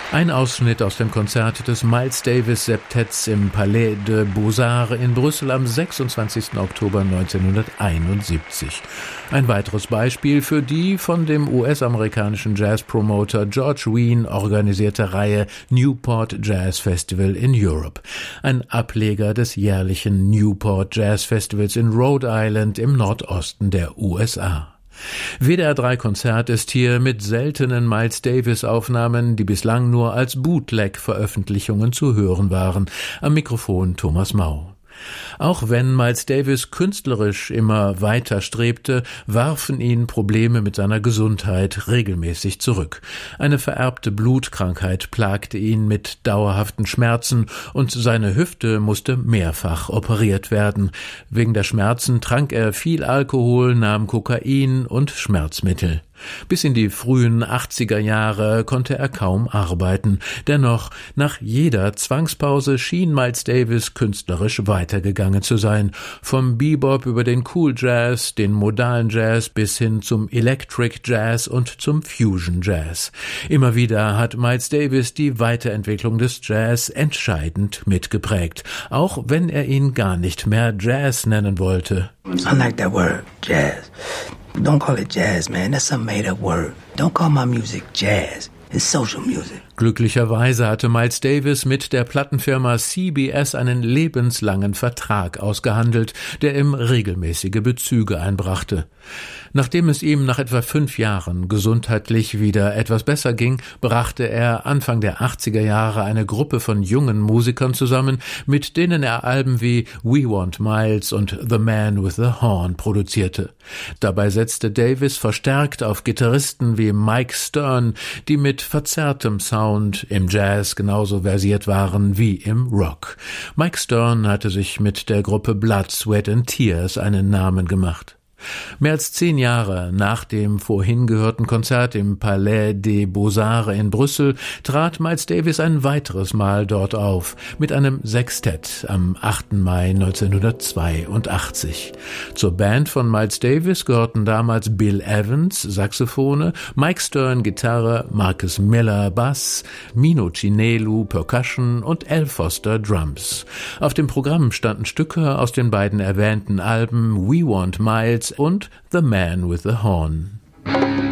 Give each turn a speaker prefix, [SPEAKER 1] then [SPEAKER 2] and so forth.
[SPEAKER 1] Ein Ausschnitt aus dem Konzert des Miles Davis Septetts im Palais des Beaux-Arts in Brüssel am 26. Oktober 1971. Ein weiteres Beispiel für die von dem US-amerikanischen Jazz-Promoter George Wein organisierte Reihe Newport Jazz Festival in Europe. Ein Ableger des jährlichen Newport Jazz Festivals in Rhode Island im Nordosten der USA. WDR 3 Konzert ist hier mit seltenen Miles Davis Aufnahmen, die bislang nur als Bootleg-Veröffentlichungen zu hören waren. Am Mikrofon Thomas Mau. Auch wenn Miles Davis künstlerisch immer weiter strebte, warfen ihn Probleme mit seiner Gesundheit regelmäßig zurück. Eine vererbte Blutkrankheit plagte ihn mit dauerhaften Schmerzen und seine Hüfte musste mehrfach operiert werden. Wegen der Schmerzen trank er viel Alkohol, nahm Kokain und Schmerzmittel. Bis in die frühen 80er Jahre konnte er kaum arbeiten. Dennoch, nach jeder Zwangspause schien Miles Davis künstlerisch weitergegangen zu sein. Vom Bebop über den Cool Jazz, den modalen Jazz bis hin zum Electric Jazz und zum Fusion Jazz. Immer wieder hat Miles Davis die Weiterentwicklung des Jazz entscheidend mitgeprägt, auch wenn er ihn gar nicht mehr Jazz nennen wollte.
[SPEAKER 2] I like that word, Jazz. Don't call it jazz, man. That's a made-up word. Don't call my music jazz. It's social music.
[SPEAKER 1] Glücklicherweise hatte Miles Davis mit der Plattenfirma CBS einen lebenslangen Vertrag ausgehandelt, der ihm regelmäßige Bezüge einbrachte. Nachdem es ihm nach etwa 5 Jahren gesundheitlich wieder etwas besser ging, brachte er Anfang der 80er Jahre eine Gruppe von jungen Musikern zusammen, mit denen er Alben wie We Want Miles und The Man with the Horn produzierte. Dabei setzte Davis verstärkt auf Gitarristen wie Mike Stern, die mit verzerrtem Sound im Jazz genauso versiert waren wie im Rock. Mike Stern hatte sich mit der Gruppe Blood, Sweat and Tears einen Namen gemacht. Mehr als 10 Jahre nach dem vorhin gehörten Konzert im Palais des Beaux-Arts in Brüssel trat Miles Davis ein weiteres Mal dort auf, mit einem Sextett am 8. Mai 1982. Zur Band von Miles Davis gehörten damals Bill Evans, Saxophone, Mike Stern, Gitarre, Marcus Miller, Bass, Mino Cinelu, Percussion und Al Foster, Drums. Auf dem Programm standen Stücke aus den beiden erwähnten Alben We Want Miles und The Man with the Horn.